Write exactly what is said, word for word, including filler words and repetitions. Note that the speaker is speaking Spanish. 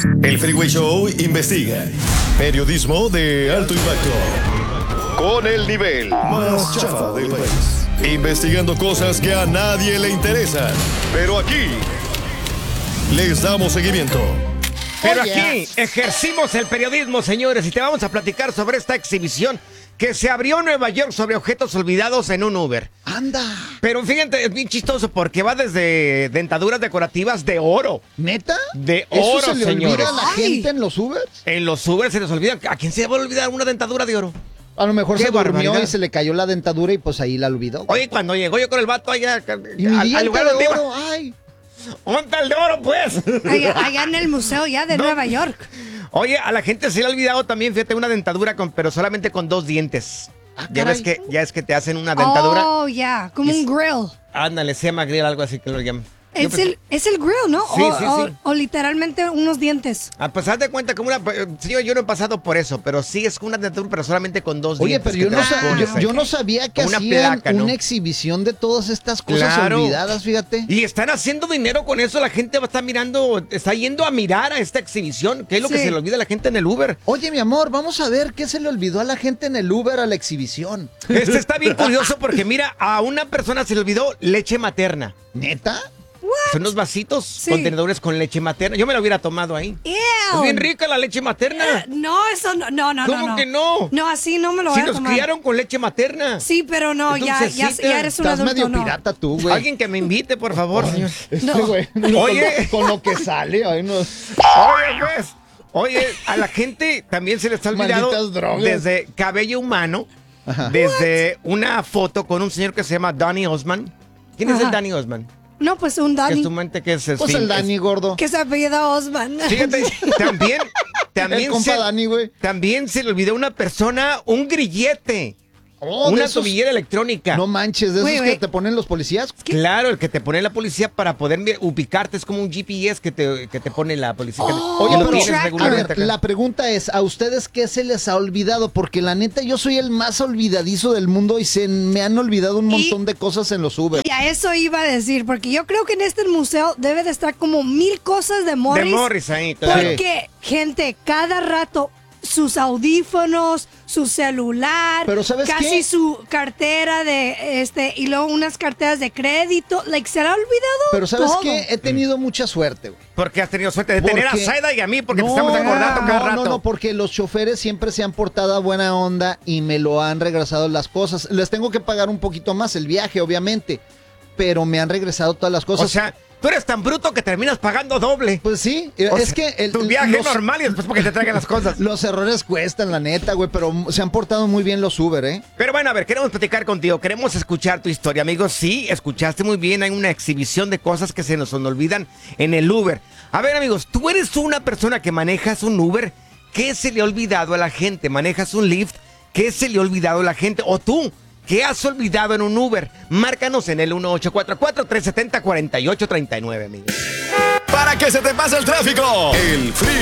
El Freeway Show investiga. Periodismo de alto impacto. Con el nivel más chafa del país. Investigando cosas que a nadie le interesan. Pero aquí les damos seguimiento. Pero aquí ejercimos el periodismo, señores, y te vamos a platicar sobre esta exhibición que se abrió en Nueva York sobre objetos olvidados en un Uber. ¡Anda! Pero fíjate, es bien chistoso porque va desde dentaduras decorativas de oro. ¿Neta? De ¿Eso oro, se le señores. olvida a la Ay. gente en los Ubers? En los Uber se les olvida. ¿A quién se le va a olvidar una dentadura de oro? A lo mejor ¡Qué se durmió barbaridad! y se le cayó la dentadura y pues ahí la olvidó. Oye, cuando llegó yo con el vato allá ¿Y mi al, diente al lugar de donde iba, oro? ¡Ay! ¿dónde está el de oro, pues? Allá, allá en el museo ya de No. Nueva York. Oye, a la gente se le ha olvidado también, fíjate, una dentadura, con, pero solamente con dos dientes. Ah, ya caray. ves que ya es que te hacen una dentadura. Oh, ya, como Y- un grill. Ándale, se llama grill, algo así que lo llaman. Yo Es pensé- el, es el grill, ¿no? Sí, o, sí, o- sí. o literalmente unos dientes. A pesar de cuenta como una... Sí, yo no he pasado por eso, pero sí es una dentadura, pero solamente con dos Oye, dientes. pero que yo te no, las sa- pones yo, ahí. yo no sabía que Como una hacían placa, ¿no? una exhibición de todas estas cosas Claro. olvidadas, fíjate. Y están haciendo dinero con eso, la gente va a estar mirando, está yendo a mirar a esta exhibición, que es lo que Sí. se le olvida a la gente en el Uber. Oye, mi amor, vamos a ver qué se le olvidó a la gente en el Uber a la exhibición. Este está bien curioso porque mira, a una persona se le olvidó leche materna. ¿Neta? Son unos vasitos Sí. contenedores con leche materna. Yo me lo hubiera tomado ahí. Ew. Es bien rica la leche materna. Eh, No, eso no, no, no. ¿Cómo no, que no? No, así no me lo voy Si a nos tomar. criaron con leche materna. Sí, pero no, ya, ya, Dulcecita. ya eres un Estás adulto, medio no. pirata tú, güey. Alguien que me invite, por favor, señor. Este No. güey, Oye. Con, lo, con lo que sale, ay, no. Oye, pues. Oye, a la gente también se le está olvidado Malditas drogas. desde cabello humano, Ajá. desde una foto con un señor que se llama Danny Osman. ¿Quién es el Ajá. Danny Osman? No, pues un Que es Dani. tu mente que es... Pues el Dani, gordo. Que se apellida Osman. Fíjate, también, El también, compa se, Dani, güey. también se le olvidó a una persona un grillete. Oh, de una esos- tobillera electrónica. No manches, de esos Güey, que güey. te ponen los policías. Claro, el que te pone la policía para poder mi- ubicarte es como un G P S que te, que te pone la policía. que- Oh, que Oye, lo pero, tienes a regularmente ver, acá. la pregunta es, ¿a ustedes qué se les ha olvidado? Porque la neta, yo soy el más olvidadizo del mundo y se me han olvidado un Y- montón de cosas en los Uber. Y a eso iba a decir, porque yo creo que en este museo debe de estar como mil cosas de Morris. De Morris ahí, claro. Porque, gente, cada rato sus audífonos, su celular, Pero ¿sabes casi qué? su cartera de este y luego unas carteras de crédito, like se le ha olvidado Pero ¿sabes todo. qué? He tenido mucha suerte, güey. Porque has tenido suerte de tener a Porque- Saida y a mí, porque No, te estamos acordando cada no, rato. No, no, porque los choferes siempre se han portado a buena onda y me lo han regresado las cosas. Les tengo que pagar un poquito más el viaje, obviamente, pero me han regresado todas las cosas. O sea, tú eres tan bruto que terminas pagando doble. pues sí, O es sea, que el, tu viaje los, normal y después porque te traigan las cosas. los errores cuestan, la neta, güey, pero se han portado muy bien los Uber, ¿eh? Pero bueno, a ver, queremos platicar contigo, queremos escuchar tu historia, amigos. Sí, escuchaste muy bien, hay una exhibición de cosas que se nos olvidan en el Uber. A ver, amigos, tú eres una persona que manejas un Uber, ¿qué se le ha olvidado a la gente? ¿Manejas un Lyft? ¿Qué se le ha olvidado a la gente? ¿O tú? ¿Qué has olvidado en un Uber? Márcanos en el uno ocho cuatro cuatro, tres siete cero, cuatro ocho tres nueve, amigos. Para que se te pase el tráfico. El Free